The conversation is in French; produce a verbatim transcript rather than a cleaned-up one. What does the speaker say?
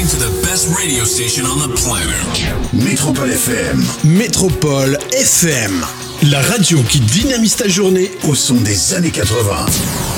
listening to the best radio station on the planet. Métropole F M. Métropole F M. La radio qui dynamise ta journée au son des années quatre-vingts.